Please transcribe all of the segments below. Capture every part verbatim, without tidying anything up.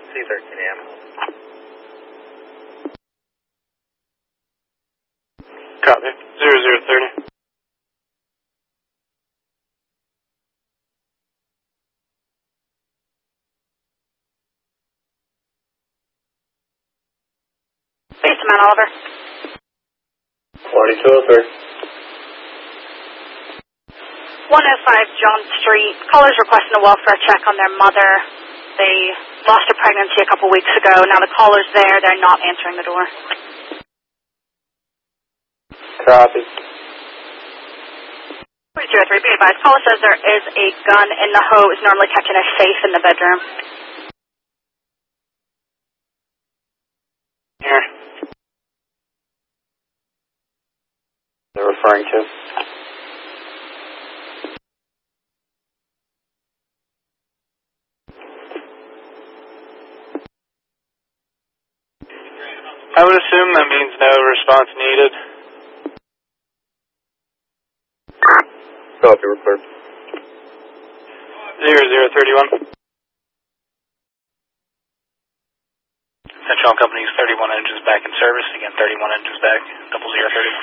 C thirteen A M. Copy. Zero zero thirty. Base Mount Oliver. forty-two oh three. one oh five John Street. Callers requesting a welfare check on their mother. They lost a pregnancy a couple weeks ago. Now the caller's there. They're not answering the door. Copy. three zero three, be advised. Caller says there is a gun in the hose, normally kept in a safe in the bedroom. Here. They're referring to. I would assume that means no response needed. Copy, report. Zero zero thirty-one. Central Company's thirty-one engines back in service. Again, thirty-one engines back. Double zero thirty-one.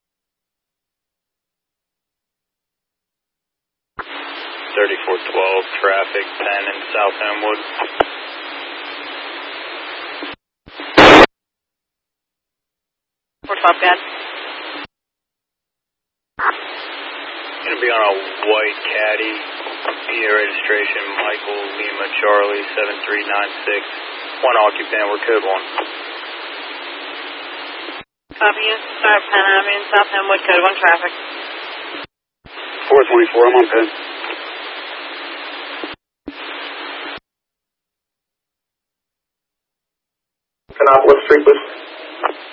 thirty-four twelve, traffic, ten in South Elmwood. four twelve, good. Gonna be on a white caddy, P A registration, Michael Lima Charlie seven three nine six, one occupant, we're code one. Copy you. Sorry, Penn Avenue, South Elmwood, code one traffic. four twenty-four, I'm on Penn. Can I, what street, please?